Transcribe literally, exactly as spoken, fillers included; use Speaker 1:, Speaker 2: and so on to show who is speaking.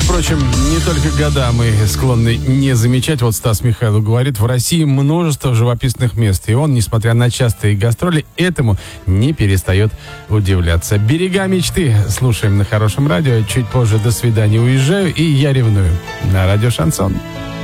Speaker 1: Впрочем, не только года мы склонны не замечать. Вот Стас Михайлов говорит, в России множество живописных мест. И он, несмотря на частые гастроли, этому не перестает удивляться. «Берега мечты» слушаем на Хорошем радио. Чуть позже «До свидания, уезжаю» и «Я ревную» на радио «Шансон».